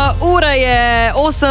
ura je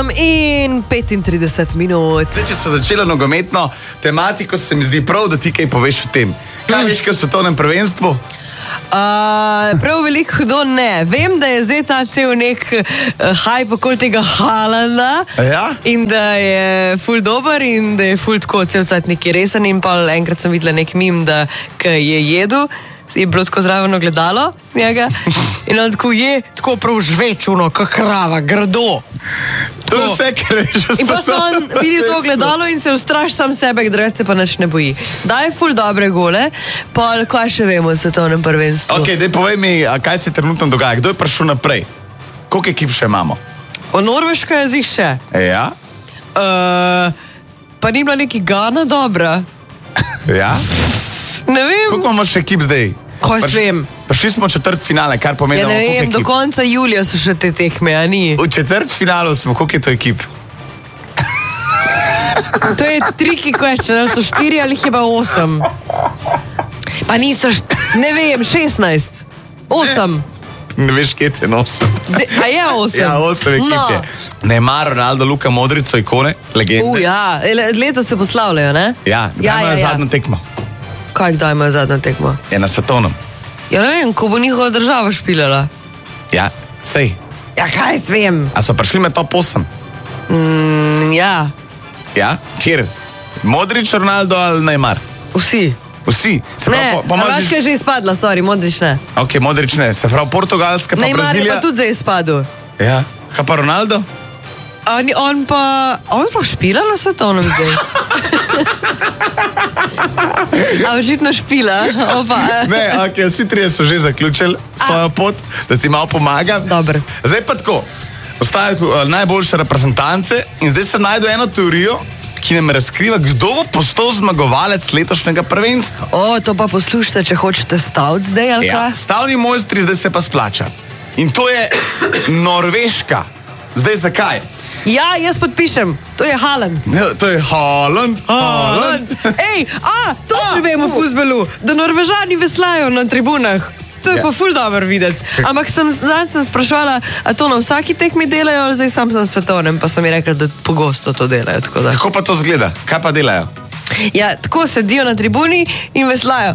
8:35 minut. Zdaj, če smo začeli nogometno tematiko, se mi zdi prav, da ti kaj poveš o tem. Kaj veš, kaj v svetovnem prvenstvu? Prav veliko hudo ne. Vem, da je zdaj ta cel nek hype okoli tega Haalanda. Ja? In da je ful dober in da je ful tako cel cajt neki resen. In pa enkrat sem videla nek mim, da je jedel, je bilo tako zraven ogledalo njega. In on tako je, tako prav žvečuno, kak krava, grdo. To je vse, kar veš. In pa se on videl to ogledalo in se ustraš sam sebe, drugače se pa nič ne boji. Daj ful dobre gole, pa kaj še vemo o svetovnem prvenstvu. Ok, daj povej mi, kaj se trenutno dogaja, kdo je prišel naprej? Koliko ekip še imamo? O Norveška je zih še. Ja? Pa ni bila neki Gana dobra. Ja? Ne vem. Koliko imamo še ekip zdaj? Kaj svem? Prišli smo v četrtfinale, kar pomeni, Ja da ne imamo vem, do konca julija so še te tekme, a ni? V četrtfinalu smo, koliko je to ekip? To je tricky question, ali so 4 ali jih je pa 8. Pa niso, ne vem, 16. 8. Ne veš, kje te nosim. A je 8? Ja, 8 ekip je. Neymar, Ronaldo, Luka Modric so ikone, legende. Ja, letos se poslavljajo, ne? Ja, kdaj imajo zadnjo tekmo? Kaj kdaj imajo zadnjo tekmo? Je na svetovnem. Ja ne vem, ko bo njihova država špilala. Ja, sej. Ja, kaj svem? A so prišli med top 8? Ja, Ja? Kjer? Modric, Ronaldo ali Neymar? vsi. Vsi? Se Ne, pravi, Hrvaška je že izpadla, sorry, Modrič ne. Ok, Modric ne. Se pravi, Portugalska pa Neymar je Brazilija. pa tudi zdaj izpadel. Ja. Kaj pa Ronaldo? On pa špila na svetovnem zdaj. A očitno špila. Ne, ok, vsi trije so že zaključili svojo pot, da ti malo pomagam. Dobro. Zdaj pa tako, ostajajo najboljše reprezentance in zdaj sem najdel eno teorijo, ki nam razkriva, kdo bo postal zmagovalec letošnjega prvenstva. To pa poslušajte, če hočete staviti zdaj, ali Ja, kaj? stavni mojstri, zdaj se pa splača. In to je Norveška. Zdaj zakaj? Ja, jaz podpišem. To je Haaland. To je Haaland. Ej, to že vemo v fuzbolu, da Norvežani veslajo na tribunah. To je pa ful dobro videti. Ampak sem sprašvala, a to na vsaki tekmi delajo, ali zdaj sam na svetovnem, pa so mi rekli, da pogosto to delajo. Tako da. Kako pa to zgleda? Kaj pa delajo? Ja, tako sedijo na tribuni in veslajo.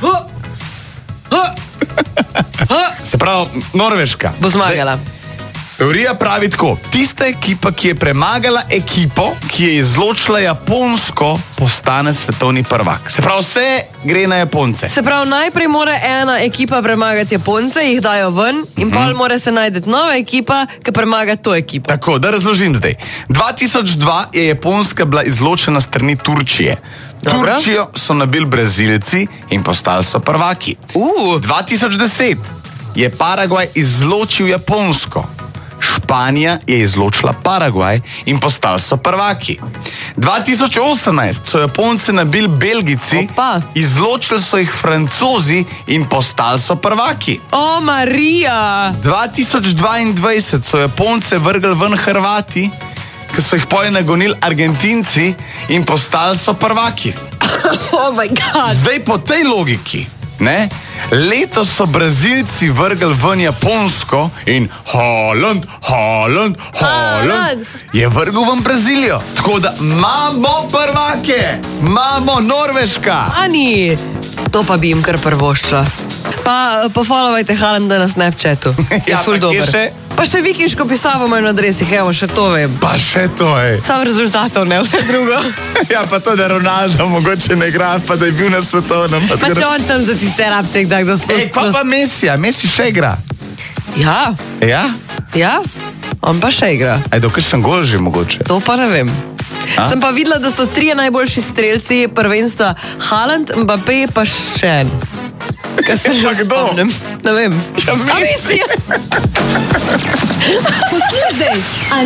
Se pravi, Norveška Bo zmagala. Teorija pravi tako. Tista ekipa, ki je premagala ekipo, ki je izločila Japonsko, postane svetovni prvak. Se pravi, vse gre na Japonce. Se pravi, najprej mora ena ekipa premagati Japonce, jih dajo ven in pol mora se najti nova ekipa, ki premaga to ekipo. Tako, da razložim zdaj. 2002 je Japonska bila izločena strani Turčije. Dobro. Turčijo so nabili Brazilci in postali so prvaki. 2010 je Paragvaj izločil Japonsko. Španija je izločila Paragvaj in postali so prvaki. 2018 so Japonce nabili Belgijci, izločili so jih Francozi in postali so prvaki. O, Marija! 2022 so Japonce vrgli ven Hrvati, ki so jih poje nagonili Argentinci in postali so prvaki. Oh my God! Zdaj po tej logiki, ne? Letos so Brazilci vrgli ven Japonsko in Haaland je vrgel ven Brazilijo. Tako da imamo prvake, imamo Norveška. Ani, to pa bi jim kar prvoščila. Pa followajte Haalanda na Snapchatu. Je Ja, ful pa kje dober. še? Pa še vikinško pisavo imajo na adresih, evo, še to vem. Pa še to je. Sam rezultatov, ne vse drugo. Ja, pa to, da Ronaldo mogoče ne igra, pa da je bil na svetovnem. Pa če on tam za tiste rabce, kdaj kdo sploh... Ej, pa Messi, Messi še igra. Ja, Ja? on pa še igra. Aj, dokaj sem gol že mogoče. To pa ne vem. Sem pa videla, da so 3 najboljši strelci prvenstva Haaland, Mbappé pa še en. Kaj se Pa kdo? spomnim? Ne vem. Ja, Messi. A Messi? Poslušaj,